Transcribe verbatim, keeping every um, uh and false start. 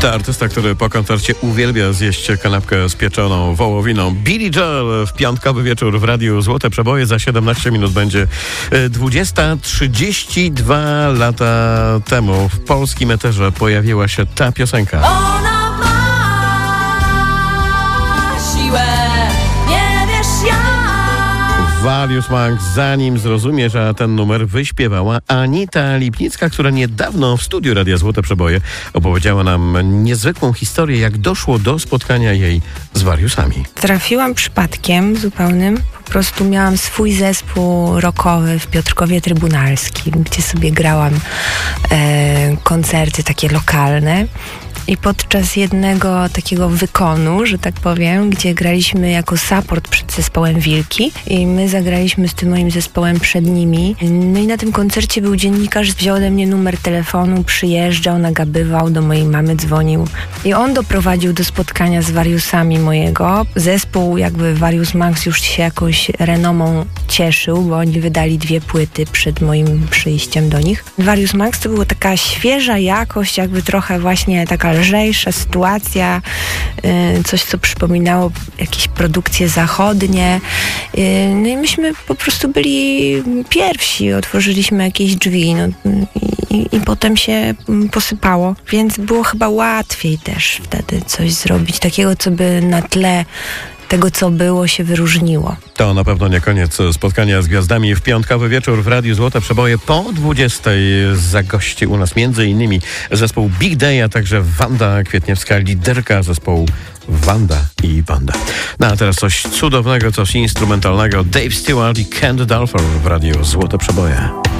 To artysta, który po koncercie uwielbia zjeść kanapkę z pieczoną wołowiną. Billy Joel w piątkowy wieczór w Radiu Złote Przeboje. Za siedemnaście minut będzie dwudziesta. trzydzieści dwa lata temu w polskim eterze pojawiła się ta piosenka. Ona ma siłę, nie wiesz jak. Valius Max, zanim zrozumie, że ten numer wyśpiewała Anita Lipnicka, która niedawno w studiu Radia Złote Przeboje opowiedziała nam niezwykłą historię, jak doszło do spotkania jej z Wariusami. Trafiłam przypadkiem zupełnym. Po prostu miałam swój zespół rockowy w Piotrkowie Trybunalskim, gdzie sobie grałam e, koncerty takie lokalne. I podczas jednego takiego wykonu, że tak powiem, gdzie graliśmy jako support przed zespołem Wilki i my zagraliśmy z tym moim zespołem przed nimi. No i na tym koncercie był dziennikarz, wziął ode mnie numer telefonu, przyjeżdżał, nagabywał, do mojej mamy dzwonił. I on doprowadził do spotkania z Wariusami mojego. Zespół jakby Valius Max już się jakąś renomą cieszył, bo oni wydali dwie płyty przed moim przyjściem do nich. Valius Max to była taka świeża jakość, jakby trochę właśnie taka lżejsza sytuacja, yy, coś, co przypominało jakieś produkcje zachodnie. Yy, no i myśmy po prostu byli pierwsi, otworzyliśmy jakieś drzwi, no, i, i potem się posypało. Więc było chyba łatwiej też wtedy coś zrobić, takiego, co by na tle tego, co było, się wyróżniło. To na pewno nie koniec spotkania z gwiazdami. W piątkowy wieczór w Radiu Złote Przeboje po dwudziestej zagości u nas między innymi zespół Big Day, a także Wanda Kwietniewska, liderka zespołu Wanda i Wanda. No a teraz coś cudownego, coś instrumentalnego. Dave Stewart i Candy Dulfer w Radiu Złote Przeboje.